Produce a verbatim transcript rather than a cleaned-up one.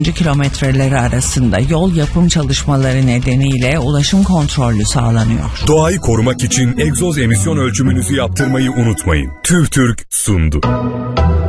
kilometreleri arasında yol yapım çalışmaları nedeniyle ulaşım kontrollü sağlanıyor. Doğayı korumak için egzoz emisyon ölçümünüzü yaptırmayı unutmayın. TÜVTÜRK sundu.